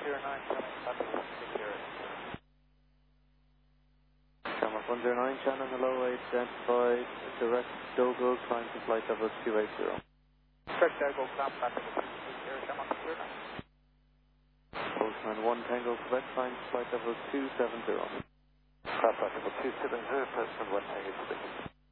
Shamrock 109, Shannon, hello, identified, direct Dogo, climb to flight level 280. Direct Dogo, climb flight level 280, Shamrock 109. Postman 1 Tango, Quebec, climb to flight level 270. Climb flight level 270, Postman 1 Tango, Quebec.